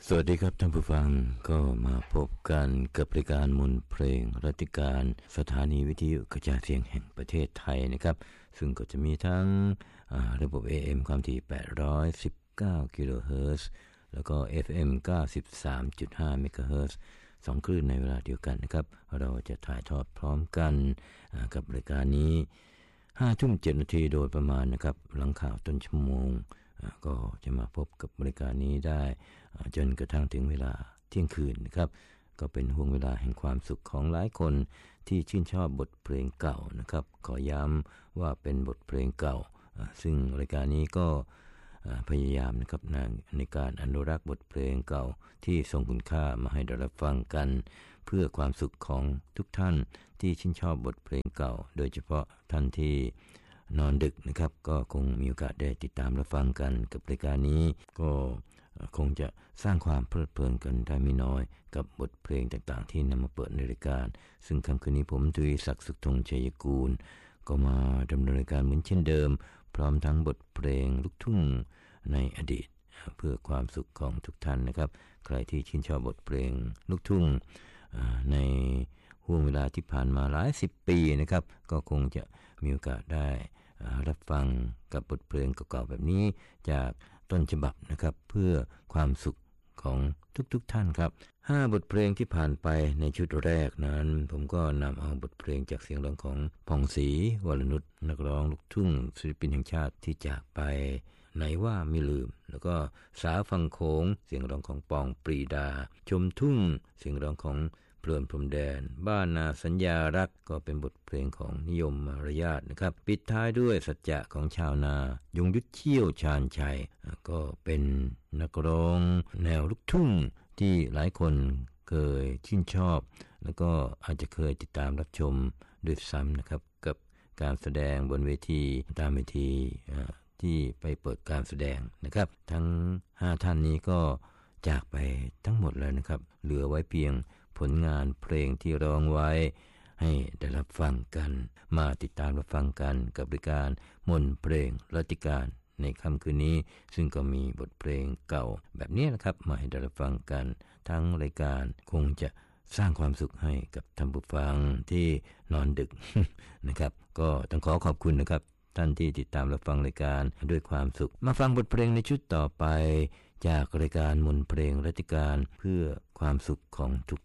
สวัสดีครับท่านผู้ฟังก็มาพบกันกับรายการมนต์เพลงรัติการสถานีวิทยุกระจายเสียงแห่งประเทศไทยนะครับซึ่งก็จะมีทั้งระบบ AM ความถี่819กิโลเฮิรตซ์แล้วก็ FM 93.5เมกะเฮิรตซ์2คลื่นในเวลาเดียวกันนะครับเราจะถ่ายทอดพร้อมกันกับรายการนี้5:07 นาทีโดยประมาณนะครับหลังข่าวต้นชั่วโมงก็จะมาพบกับบริการนี้ได้จนกระทั่งถึงเวลาเที่ยงคืนนะครับก็เป็นห่วงเวลาแห่งความสุขของหลายคนที่ชื่นชอบบทเพลงเก่านะครับขอย้ำว่าเป็นบทเพลงเก่าซึ่งรายการนี้ก็พยายามนะครับในการอนุรักษ์บทเพลงเก่าที่ทรงคุณค่ามาให้ได้รับฟังกันเพื่อความสุขของทุกท่านที่ชื่นชอบบทเพลงเก่าโดยเฉพาะท่านที่นอนดึกนะครับก็คงมีโอกาสได้ติดตามรับฟังกันกับรายการนี้ก็คงจะสร้างความเพลิดเพลินกันได้ไม่น้อยกับบทเพลงต่างๆที่นำมาเปิดในรายการซึ่งค่ำคืนนี้ผมทวีศักดิ์สุขธงชัยกูลก็มาดำเนินรายการเหมือนเช่นเดิมพร้อมทั้งบทเพลงลูกทุ่งในอดีตเพื่อความสุขของทุกท่านนะครับใครที่ชื่นชอบบทเพลงลูกทุ่งในห่วงเวลาที่ผ่านมาหลายสิบปีนะครับก็คงจะมีโอกาสได้รับฟังกับบทเพลงเก่าๆแบบนี้จากต้นฉบับนะครับเพื่อความสุขของทุกท่านครับ5บทเพลงที่ผ่านไปในชุดแรกนั้นผมก็นำเอาบทเพลงจากเสียงร้องของผ่องศรีวรนุชนักร้องลูกทุ่งศิลปินแห่งชาติที่จากไปไหนว่าไม่ลืมแล้วก็สาวฟังโขงเสียงร้องของปองปรีดาชมทุ่งเสียงร้องของเพลินพรมแดนบ้านนาสัญญารักก็เป็นบทเพลงของนิยมมารยาทนะครับปิดท้ายด้วยสัจจะของชาวนายงยุทธเชี่ยวชาญชัยก็เป็นนักร้องแนวลูกทุ่งที่หลายคนเคยชื่นชอบแล้วก็อาจจะเคยติดตามรับชมด้วยซ้ำนะครับกับการแสดงบนเวทีตามเวทีที่ไปเปิดการแสดงนะครับทั้ง5ท่านนี้ก็จากไปทั้งหมดแล้วนะครับเหลือไว้เพียงผลงานเพลงที่ร้องไว้ให้ได้รับฟังกันมาติดตามรับฟังกันกับรายการมนต์เพลงรัติการในค่ำคืนนี้ซึ่งก็มีบทเพลงเก่าแบบนี้นะครับมาให้ได้รับฟังกันทั้งรายการคงจะสร้างความสุขให้กับท่านผู้ฟังที่นอนดึก นะครับก็ต้องขอบคุณนะครับท่านที่ติดตามรับฟังรายการด้วยความสุขมาฟังบทเพลงในชุดต่อไปจากรายการมนต์เพลงรัติการเพื่อความสุขของทุก